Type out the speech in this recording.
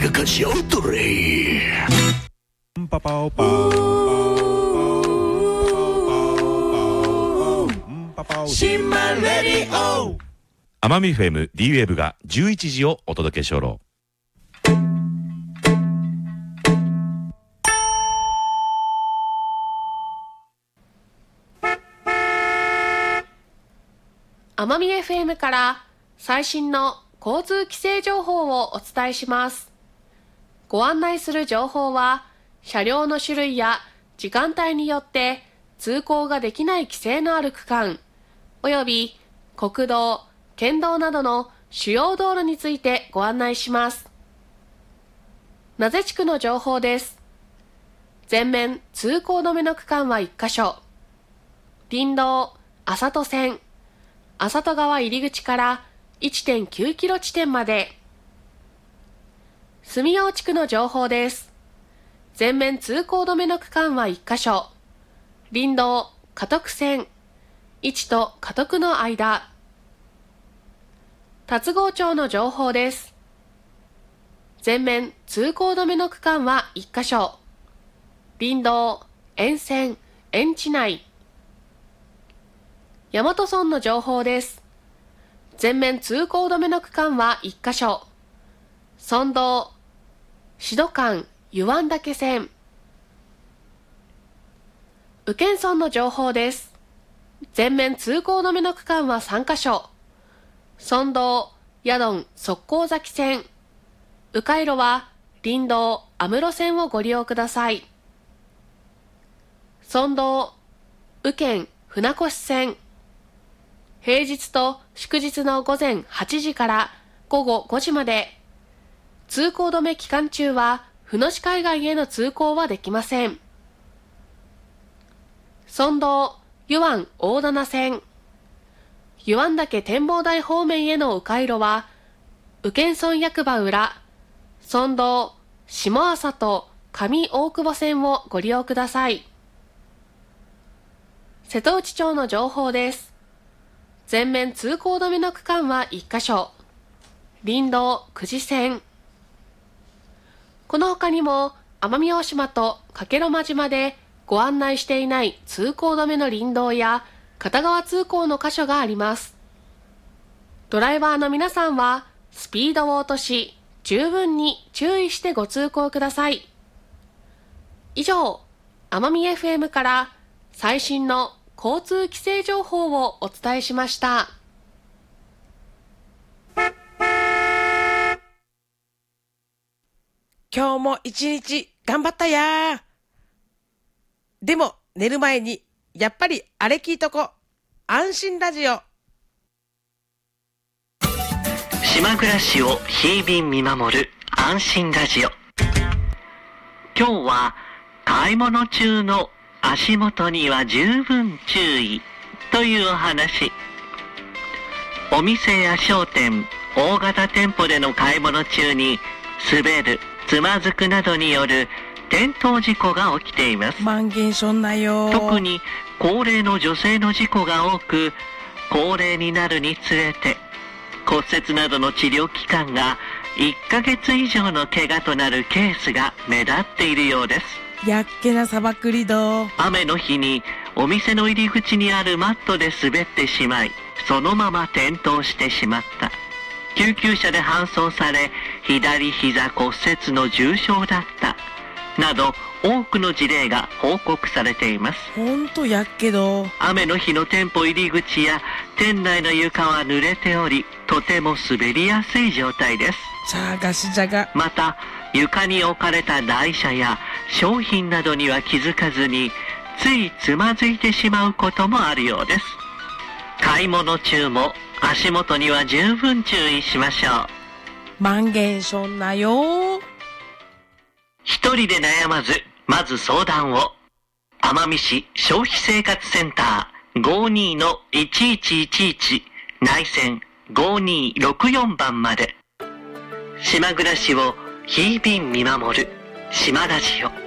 が勝ち合うとれ。 パパオパオ島レディオ。 奄美 FM D-Wave が11時をお届けしょろ。 奄美 FM から最新の交通規制情報をお伝えします。ご案内する情報は車両の種類や時間帯によって通行ができない規制のある区間および国道、県道などの主要道路についてご案内します。名瀬地区の情報です。全面通行止めの区間は1カ所。林道、浅戸線、浅戸川入り口から 1.9 キロ地点まで。住用地区の情報です。全面通行止めの区間は1カ所。林道、加徳線、市と加徳の間。龍郷町の情報です。全面通行止めの区間は1カ所。林道、沿線、園地内。大和村の情報です。全面通行止めの区間は1カ所。村道、志度間、湯湾岳線。宇検村の情報です。全面通行止めの区間は3カ所。村道、矢丼、側溝崎線。迂回路は林道、安室線をご利用ください。村道、宇検、船越線。平日と祝日の午前8時から午後5時まで。通行止め期間中は船越海岸への通行はできません。村道、湯湾大棚線。湯湾岳展望台方面への迂回路は、宇検村役場裏、村道、下浅と上大久保線をご利用ください。瀬戸内町の情報です。全面通行止めの区間は1カ所。林道、久慈線。この他にも、奄美大島と加計呂麻島でご案内していない通行止めの林道や片側通行の箇所があります。ドライバーの皆さんはスピードを落とし、十分に注意してご通行ください。以上、奄美 FM から最新の交通規制情報をお伝えしました。 今日も一日頑張ったやー。でも寝る前にやっぱりあれ聞いとこ。安心ラジオ。 島暮らしを日々見守る安心ラジオ。今日は買い物中の足元には十分注意というお話。お店や商店、大型店舗での買い物中に滑る、つまずくなどによる転倒事故が起きています。 満減しょんなよ。 特に高齢の女性の事故が多く、高齢になるにつれて骨折などの治療期間が1ヶ月以上の怪我となるケースが目立っているようです。 やっけなさばくりど。 雨の日にお店の入り口にあるマットで滑ってしまい、そのまま転倒してしまった。救急車で搬送され、左膝骨折の重傷だったなど多くの事例が報告されています。 ほんとやっけど。 雨の日の店舗入り口や店内の床は濡れており、とても滑りやすい状態です。 じゃがしじゃが。 また床に置かれた台車や商品などには気づかずについつまずいてしまうこともあるようです。買い物中も足元には十分注意しましょう。 満減しょんなよ。 一人で悩まず、まず相談を。奄美市消費生活センター 52-1111 内線5264番まで。島暮らしを日々見守る島ラジオ。